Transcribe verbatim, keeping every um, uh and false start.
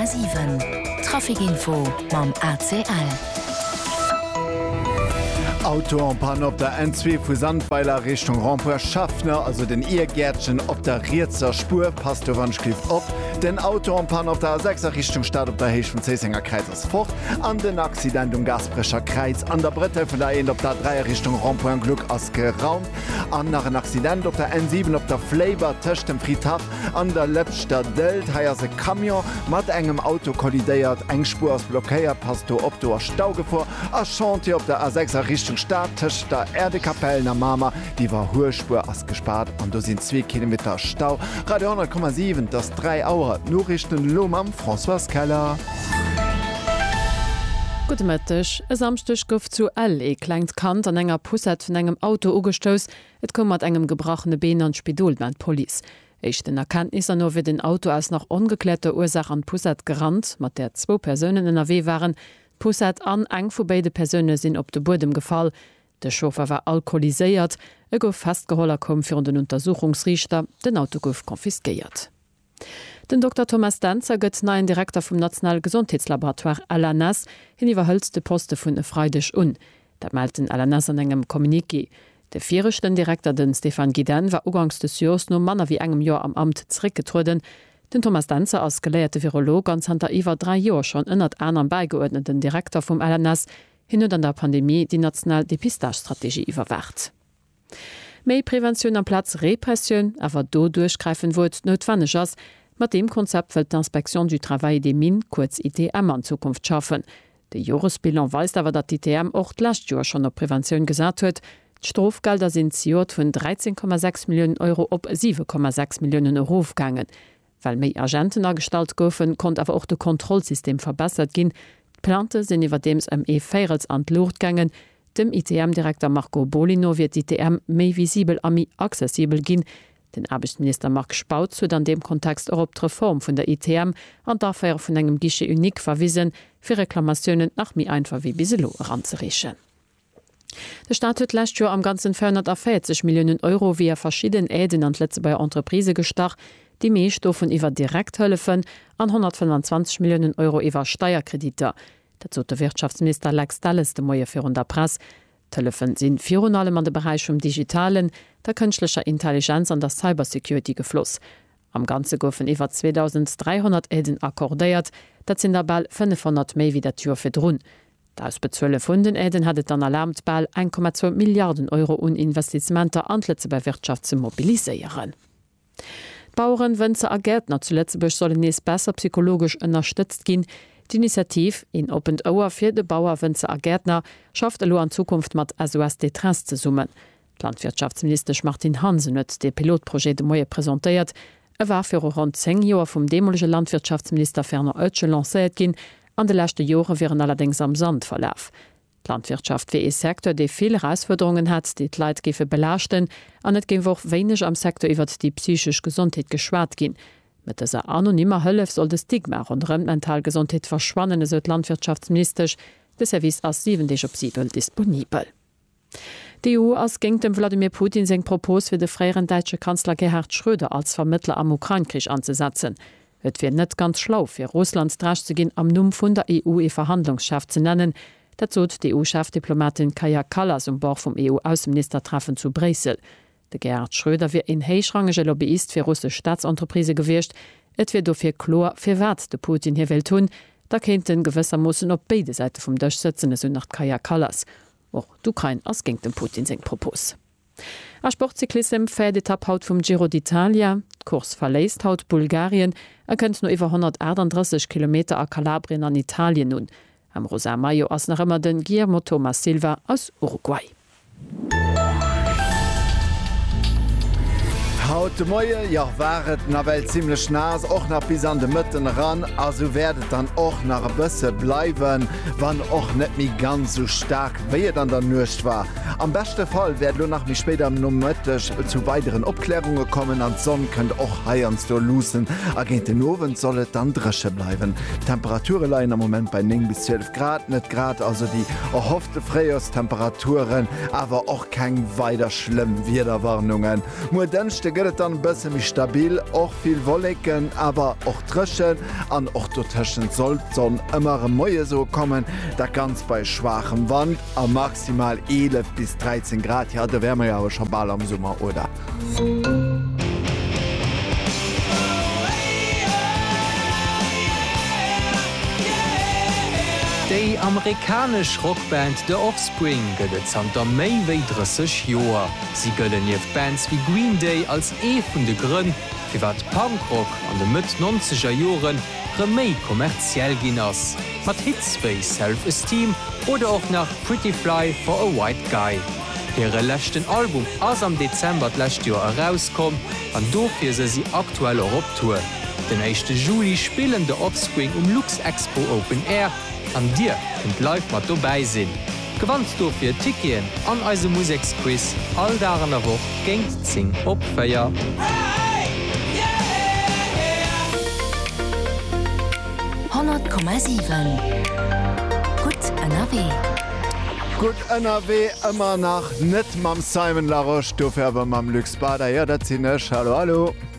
Komma sieben. Trafikinfo mam A C L. Auto an Pan op der N zwei vu Sandweiler Richtung Rampoer Schaffner, also den Irgärtchen op der Rierzer Spur passt Wandschliff op. Den Auto an Pan op der A sechser Richtung Stadt op der Heech von Zeesinger Kreisers fort. An den Accident um Gasbrecher Kreiz an der Brette von der Ende op der Dreier Richtung Rampoer Glück as geraumt. An nach ein Accident op der N sieben op der Flavor töcht dem Friedhaf an der Lepster Delt heier se Kamion mat engem Auto kollidéiert eng Spur aus Blockéier passt du op du Stauge vor a Chantier op der A sechser Richtung Statisch der Erdekapellen am Mama, die war Hohespur ass gespart an du sind zwei Kilometer Stau. Radio hundert Komma sieben, das drei Auer Norrichten Lom am François Keller. Gutemëttech, e samstech gouf zu L e klengt Kant an enger Pusset vun engem Auto ugestos, et kom mat engem gebrochene Been an Spidol ment Poli. Eich den Erkenntnis an no wie den Auto als nach ongeklärte Ursach an Pusset gerannt, mat der zwo Personen in A W waren, Pusset an eng vu beide Persönne sinn op de Bodem gefall. De Schofer war alkoholiséiert, e gouf festgeholler kom fir den Untersuchungsrichter, den Auto gouf konfiskeiert. Den Doktor Thomas Danzer gëtt neuen Direktor vom National Gesundheitslaboratoire Alanas hin iwwerhëllste Poste vun e Freidech un. Dat melden Alanas an engem Kommuniké. De vierchten Direktor den Stefan Guiden war ugangs des Jos no Manner wie engem Jahr am Amt zrickgetruden. Den Thomas Danzer als geleierte Virolog an Santa iwwer drei Joer schon ënnert anderen beigeordneten Direktor vom Alanas hin und an der Pandemie die national Depistagestrategie iwwerwacht. Mei Prävention am Platz Repression, awer do durchgreifen wot notwendig ass. Mit dem Konzept wird d'Inspektion du Travail des Mines, kurz I T M, an Zukunft schaffen. Der Jahresbilan weist aber, dass die I T M auch last Jahr schon auf Prävention gesagt hat. Die Strafgelder sind ziert von dreizehn Komma sechs Millionen Euro auf sieben Komma sechs Millionen Euro aufgegangen. Weil mehr Agenten angestellt gofen, konnte aber auch das Kontrollsystem verbessert gehen. Die Plante sind überdem am E Feirels an die Luft gegangen. Dem I T M-Direktor Marco Bolino wird die I T M mehr visibel und mehr accessibel gehen. Den Arbeitsminister Mark Spaut zu an dem Kontext auch op d' Reform vun der I T M an dafür vun engem Gische unik verwiesen, fir Reklamationen nach mi einfach wie biselo ranzerechen. Der Staat huet lächt jo am ganzen vierhundertvierzig Millionen Euro wie er verschieden Äden an letze bei Entreprise gestach, die Meesstoffen iwwer direkt hëllefen an hundertfünfundzwanzig Millionen Euro iwwer Steuerkrediter. Dazu der Wirtschaftsminister Lex Dallas de Moie fir der Press. Telefon sind Fiona allem an der Bereich vom Digitalen, der künstlicher Intelligenz an der Cybersecurity gefloss. Am Ganze goufen iwwer zweitausenddreihundert Äden akkordéiert, dat sind der Ball fünfhundert méi wie der Tür firdrun. Aus bezwelle vun den Äden hatt an erlaubt Ball eins Komma zwei Milliarden Euro un Investissementer anletze bei Wirtschaft zu mobiliseieren. Bauern, Wënzer a Gärtner zu Lettzebusch sollen nees besser psychologisch unterstützt gin. Die Initiative in Open Hour fir de Bauer Wënzer a Gärtner schafft elo an Zukunft mat S O S de Trans ze summen. Landwirtschaftsminister Martin Hansen huet de Pilotprojekt de Moie präsentiert. Er war fir rund zehn Joer vum demolege Landwirtschaftsminister Ferner Oetsche lancéiert gin, an de lächte Jore wären allerdings am Sand verlauf. Die Landwirtschaft wie e Sektor, de viele Herausforderungen hat, die d Leiit gefe belaschten, an net gin woch weineg am Sektor iwwer die psychisch Gesundheit geschwaart gin. Mit dieser anonymer Hëllef soll de Stigma und Mentalgesundheit verschwannen, eso d Landwirtschaftsminister, de Service as sieben op sieben disponibel. Die E U ass géng dem Wladimir Putin seg Propos fir de freieren deutsche Kanzler Gerhard Schröder als Vermittler am Ukraine-Krieg anzusetzen. Et wär net ganz schlau fir Russland drasch zu ginn am Numm vun der E U e Verhandlungsschaft zu nennen. Dat zot die E U-Chefdiplomatin Kaja Kallas um Bord vom E U-Außenministertreffen zu Brüssel. De Gerhard Schröder wie en heichrangege Lobbyist fir russische Staatsentreprise gewircht, et wird dofir Chlor fir wat de Putin hier will tun, da kennt den Gewässer mussssen op beide Seite vom Dach sitzen so nach Kaja Kallas. Och du kein ass ging dem Putin seg Propos. A Sportzyklism fährt Etapp haut vom Giro d'Italia, Kurs verläst haut Bulgarien, er könnt nur iwwer hundertachtunddreißig Kilometer a Kalabrien an Italien nun. Am Rosa Mayo ass nach immer den Guillermo Thomas Silva aus Uruguay. Haut Moie ja waret na Welt ziemlich nas och nach bis an de Mëtten ran, also werdet dann och nach Bësse bleiwen, wann och net mi ganz so stark wie dann der nucht war. Am beste Fall werd du nach mich später no mëttech zu weiteren Obklärungen kommen, an Sonn könnt och heierns do losen. Agent den Nowen sollet dann dresche bleiben. Temperaturelein am Moment bei neun bis zwölf Grad, net Grad, also die erhoffte Freiostemperaturen, aber auch kein weiter schlimm Wiederwarnungen. Nur dennchte gëtt dann bësse mich stabil, och viel Wollecken, aber och trschen an och dotschen sollt sonn ëmmer Moie so kommen, da ganz bei schwachem Wand a maximal elf bis dreizehn Grad, ja da wärmer ja schon ball am Summer oder. Die amerikasch Rockband The Offspring gëtt an der méi wéi dreißig Joer. Sie gëllen jeef Bands wie Green Day als ee vun de Grënn, fir wat Punkrock an de Mëtt neunziger Joren reméi kommerziell ginn ass. mat Hitspace Self-Esteem oder auch nach Pretty Fly for a White Guy. Hire lächten Album ass am Dezember d'lächt Joer herauskom, an dofir se sie aktuell Europtour. Den echte Juli spielen de Offspring um Lux Expo Open Air, an Dir kënnt live mat dobäi sinn. Gewandt do fir Tikien an eise Musiksquiz all darener woch géint zing opféier. hundert Komma sieben Gut N R W. Gut N R W ëmmer nach net mam Simon Laroche, do färwer mam Lux Bader, ja dat sinnech, hallo hallo.